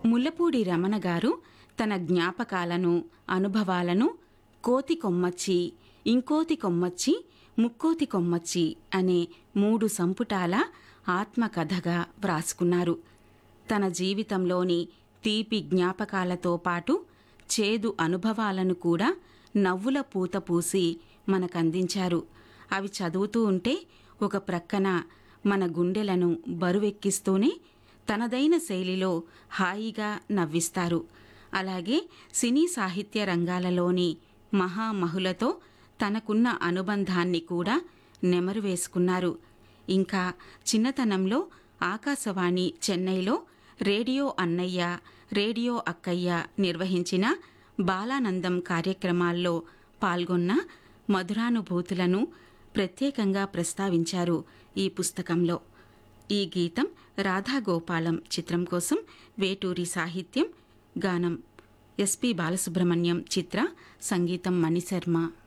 ముల్లపూడి రమణ గారు తన జ్ఞాపకాలను, అనుభవాలను కోతి కొమ్మచ్చి, ఇంకోతి కొమ్మచ్చి, ముక్కోతి కొమ్మచ్చి అనే 3 సంపుటాల ఆత్మకథగా వ్రాసుకున్నారు. తన జీవితంలోని తీపి జ్ఞాపకాలతో పాటు చేదు అనుభవాలను కూడా నవ్వుల పూత పూసి మనకందించారు. అవి చదువుతూ ఉంటే ఒక ప్రక్కన మన గుండెలను బరువెక్కిస్తూనే తనదైన శైలిలో హాయిగా నవ్విస్తారు. అలాగే సినీ సాహిత్య రంగాలలోని మహామహులతో తనకున్న అనుబంధాన్ని కూడా నెమరు వేసుకున్నారు. ఇంకా చిన్నతనంలో ఆకాశవాణి చెన్నైలో రేడియో అన్నయ్య, రేడియో అక్కయ్య నిర్వహించిన బాలానందం కార్యక్రమాల్లో పాల్గొన్న మధురానుభూతులను ప్రత్యేకంగా ప్రస్తావించారు ఈ పుస్తకంలో. ఈ గీతం రాధాగోపాలం చిత్రం కోసం వేటూరి సాహిత్యం, గానం ఎస్పి బాలసుబ్రహ్మణ్యం, చిత్ర, సంగీతం మణిశర్మ.